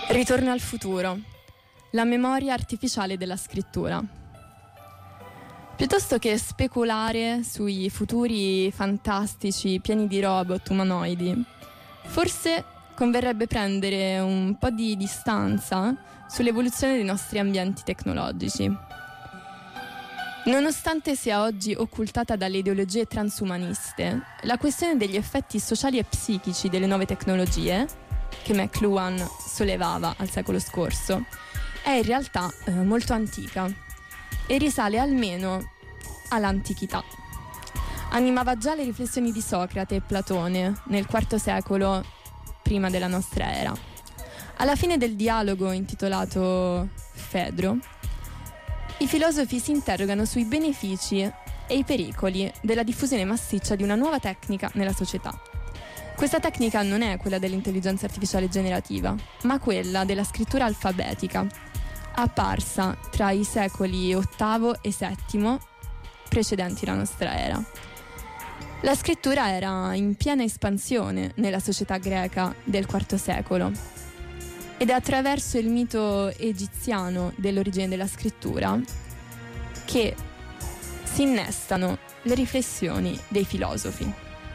Ritorno al futuro, la memoria artificiale della scrittura. Piuttosto che speculare sui futuri fantastici pieni di robot umanoidi, forse converrebbe prendere un po' di distanza sull'evoluzione dei nostri ambienti tecnologici. Nonostante sia oggi occultata dalle ideologie transumaniste, la questione degli effetti sociali e psichici delle nuove tecnologie, che McLuhan sollevava al secolo scorso, è in realtà molto antica e risale almeno all'antichità. Animava già le riflessioni di Socrate e Platone nel IV secolo prima della nostra era. Alla fine del dialogo intitolato Fedro, i filosofi si interrogano sui benefici e i pericoli della diffusione massiccia di una nuova tecnica nella società. Questa tecnica non è quella dell'intelligenza artificiale generativa, ma quella della scrittura alfabetica, apparsa tra i secoli VIII e VII precedenti la nostra era. La scrittura era in piena espansione nella società greca del IV secolo ed è attraverso il mito egiziano dell'origine della scrittura che si innestano le riflessioni dei filosofi.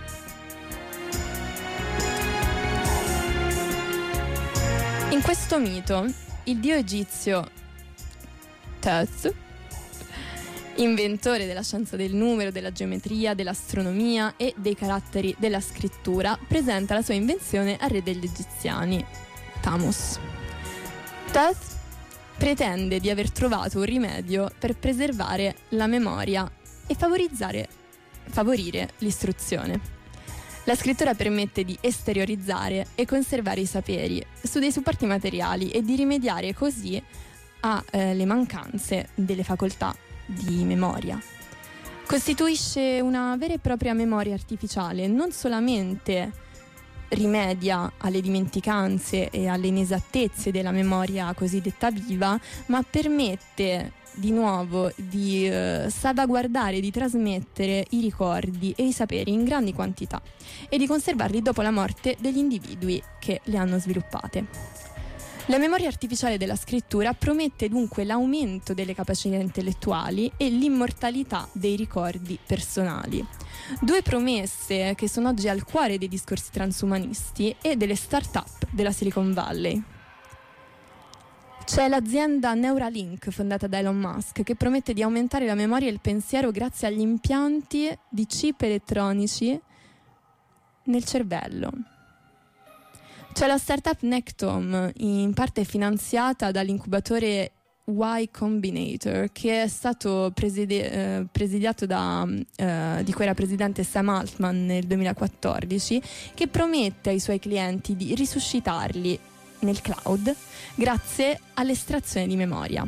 In questo mito, il dio egizio Thoth, inventore della scienza del numero, della geometria, dell'astronomia e dei caratteri della scrittura, presenta la sua invenzione al re degli egiziani, Thamus. Thoth pretende di aver trovato un rimedio per preservare la memoria e favorire l'istruzione. La scrittura permette di esteriorizzare e conservare i saperi su dei supporti materiali e di rimediare così alle mancanze delle facoltà di memoria. Costituisce una vera e propria memoria artificiale, non solamente rimedia alle dimenticanze e alle inesattezze della memoria cosiddetta viva, ma permette di nuovo di salvaguardare e di trasmettere i ricordi e i saperi in grandi quantità e di conservarli dopo la morte degli individui che le hanno sviluppate. La memoria artificiale della scrittura promette dunque l'aumento delle capacità intellettuali e l'immortalità dei ricordi personali. Due promesse che sono oggi al cuore dei discorsi transumanisti e delle start-up della Silicon Valley. C'è l'azienda Neuralink fondata da Elon Musk che promette di aumentare la memoria e il pensiero grazie agli impianti di chip elettronici nel cervello. C'è la startup Nectom, in parte finanziata dall'incubatore Y Combinator, che è stato presidiato di cui era presidente Sam Altman nel 2014, che promette ai suoi clienti di risuscitarli nel cloud grazie all'estrazione di memoria.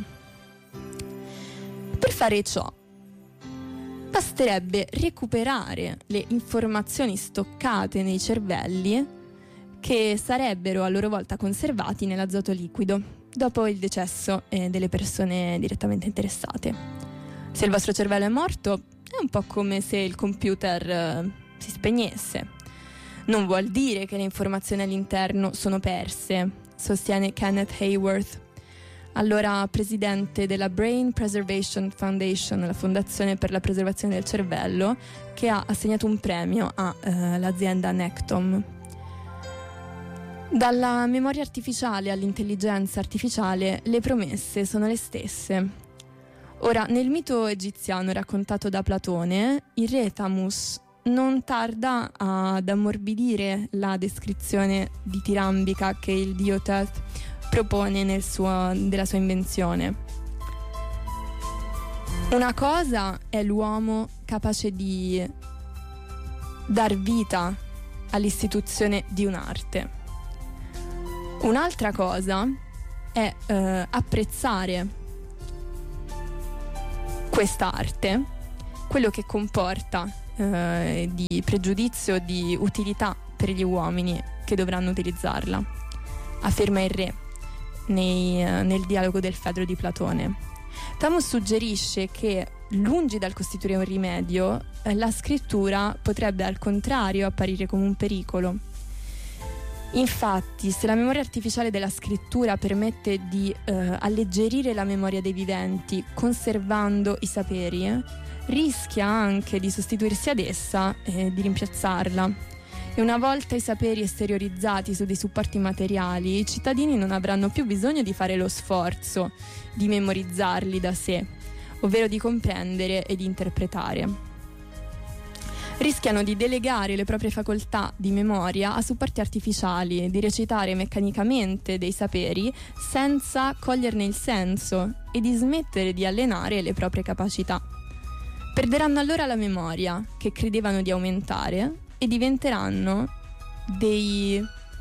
Per fare ciò basterebbe recuperare le informazioni stoccate nei cervelli che sarebbero a loro volta conservati nell'azoto liquido dopo il decesso delle persone direttamente interessate. Se il vostro cervello è morto, è un po' come se il computer si spegnesse. Non vuol dire che le informazioni all'interno sono perse, sostiene Kenneth Hayworth, allora presidente della Brain Preservation Foundation, la fondazione per la preservazione del cervello, che ha assegnato un premio all'azienda Nectom. Dalla memoria artificiale all'intelligenza artificiale le promesse sono le stesse. Ora, nel mito egiziano raccontato da Platone, il re Thamus non tarda ad ammorbidire la descrizione ditirambica che il dio Thoth propone della sua invenzione. Una cosa è l'uomo capace di dar vita all'istituzione di un'arte. Un'altra cosa è apprezzare quest'arte, quello che comporta di pregiudizio, di utilità per gli uomini che dovranno utilizzarla, afferma il re nel dialogo del Fedro di Platone. Thamus suggerisce che, lungi dal costituire un rimedio, la scrittura potrebbe al contrario apparire come un pericolo. Infatti, se la memoria artificiale della scrittura permette di alleggerire la memoria dei viventi conservando i saperi, rischia anche di sostituirsi ad essa e di rimpiazzarla. E una volta i saperi esteriorizzati su dei supporti materiali, i cittadini non avranno più bisogno di fare lo sforzo di memorizzarli da sé, ovvero di comprendere e di interpretare. Rischiano di delegare le proprie facoltà di memoria a supporti artificiali, di recitare meccanicamente dei saperi senza coglierne il senso e di smettere di allenare le proprie capacità. Perderanno allora la memoria, che credevano di aumentare, e diventeranno degli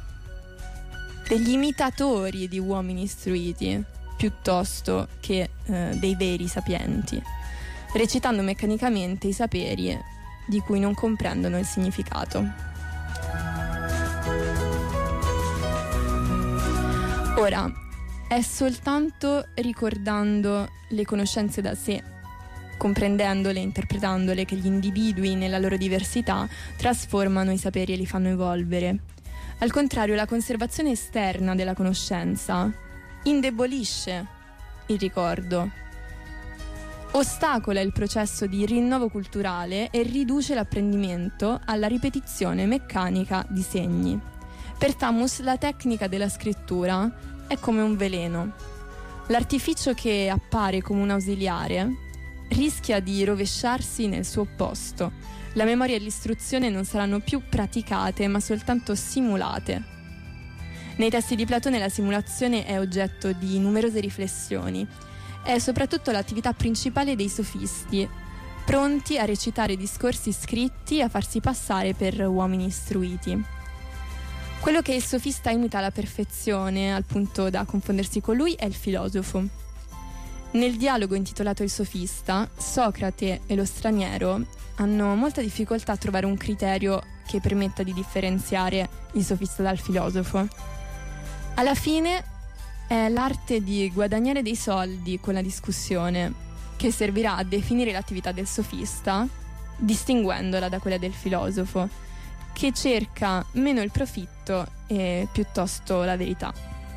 imitatori di uomini istruiti piuttosto che dei veri sapienti, recitando meccanicamente i saperi di cui non comprendono il significato. Ora, è soltanto ricordando le conoscenze da sé, comprendendole e interpretandole, che gli individui nella loro diversità trasformano i saperi e li fanno evolvere. Al contrario, la conservazione esterna della conoscenza indebolisce il ricordo, ostacola il processo di rinnovo culturale e riduce l'apprendimento alla ripetizione meccanica di segni. Per Tamus la tecnica della scrittura è come un veleno. L'artificio che appare come un ausiliare rischia di rovesciarsi nel suo opposto. La memoria e l'istruzione non saranno più praticate, ma soltanto simulate. Nei testi di Platone la simulazione è oggetto di numerose riflessioni. È soprattutto l'attività principale dei sofisti, pronti a recitare discorsi scritti e a farsi passare per uomini istruiti. Quello che il sofista imita alla perfezione, al punto da confondersi con lui, è il filosofo. Nel dialogo intitolato Il sofista, Socrate e lo straniero hanno molta difficoltà a trovare un criterio che permetta di differenziare il sofista dal filosofo. Alla fine è l'arte di guadagnare dei soldi con la discussione che servirà a definire l'attività del sofista, distinguendola da quella del filosofo, che cerca meno il profitto e piuttosto la verità.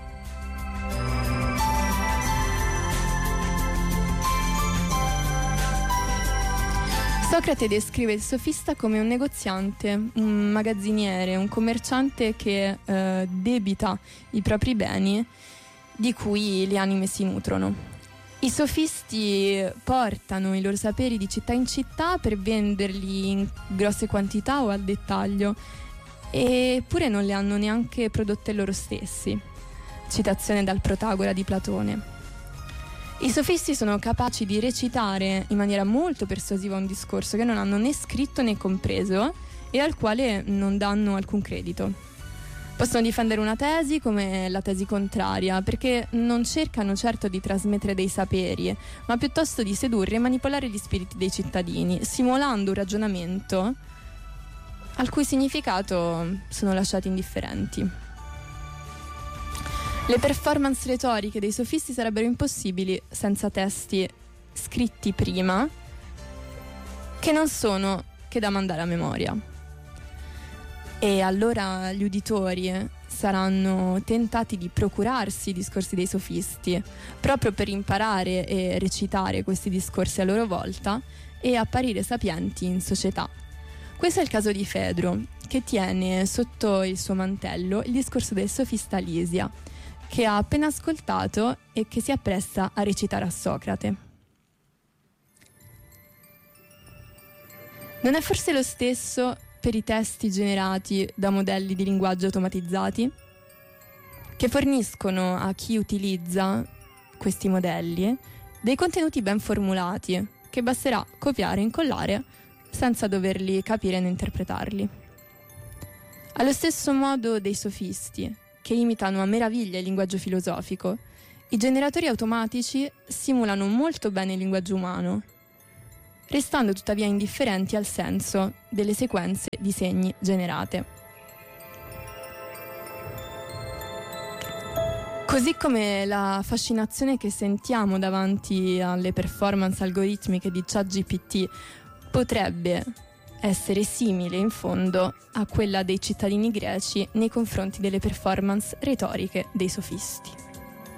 Socrate descrive il sofista come un negoziante, un magazziniere, un commerciante che debita i propri beni di cui le anime si nutrono. I sofisti portano i loro saperi di città in città per venderli in grosse quantità o al dettaglio, eppure non le hanno neanche prodotte loro stessi. Citazione dal Protagora di Platone. I sofisti sono capaci di recitare in maniera molto persuasiva un discorso che non hanno né scritto né compreso e al quale non danno alcun credito. Possono difendere una tesi come la tesi contraria, perché non cercano certo di trasmettere dei saperi, ma piuttosto di sedurre e manipolare gli spiriti dei cittadini, simulando un ragionamento al cui significato sono lasciati indifferenti. Le performance retoriche dei sofisti sarebbero impossibili senza testi scritti prima, che non sono che da mandare a memoria. E allora gli uditori saranno tentati di procurarsi i discorsi dei sofisti, proprio per imparare e recitare questi discorsi a loro volta e apparire sapienti in società. Questo è il caso di Fedro, che tiene sotto il suo mantello il discorso del sofista Lisia, che ha appena ascoltato e che si appresta a recitare a Socrate. Non è forse lo stesso per i testi generati da modelli di linguaggio automatizzati, che forniscono a chi utilizza questi modelli dei contenuti ben formulati, che basterà copiare e incollare senza doverli capire né interpretarli. Allo stesso modo dei sofisti, che imitano a meraviglia il linguaggio filosofico, i generatori automatici simulano molto bene il linguaggio umano, restando tuttavia indifferenti al senso delle sequenze di segni generate. Così come la fascinazione che sentiamo davanti alle performance algoritmiche di ChatGPT potrebbe essere simile in fondo a quella dei cittadini greci nei confronti delle performance retoriche dei sofisti.